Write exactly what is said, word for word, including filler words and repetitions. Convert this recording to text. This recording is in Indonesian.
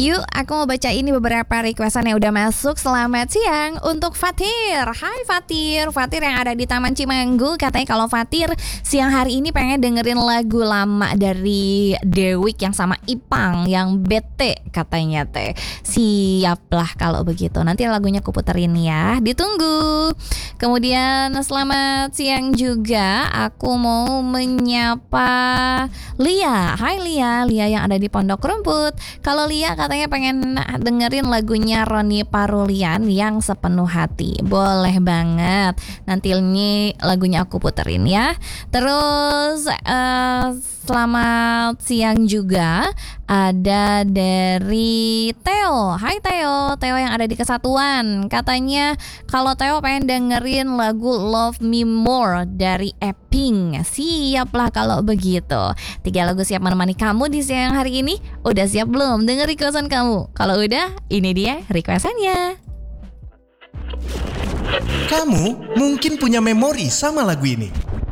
Yuk, aku mau baca ini beberapa requestan yang udah masuk. Selamat siang untuk Fatir. Hai Fatir, Fatir yang ada di Taman Cimanggu. Katanya kalau Fatir siang hari ini pengen dengerin lagu lama dari Dewiq yang sama Ipang, yang bete katanya teh. Siaplah kalau begitu. Nanti lagunya aku puterin ya. Ditunggu. Kemudian selamat siang juga. Aku mau menyapa Lia. Hai Lia, Lia yang ada di Pondok Rumput. Kalau Lia katanya pengen dengerin lagunya Ronnie Parulian yang Sepenuh Hati. Boleh banget. Nanti ini lagunya aku puterin ya. Terus uh, selamat siang juga ada dari Theo. Hai Theo, Theo yang ada di Kesatuan. Katanya kalau Theo pengen dengerin lagu Love Me More dari Epping. Siaplah kalau begitu. Tiga lagu siap menemani kamu di siang hari ini. Udah siap belum denger requestan kamu? Kalau udah, ini dia requestannya. Kamu mungkin punya memori sama lagu ini.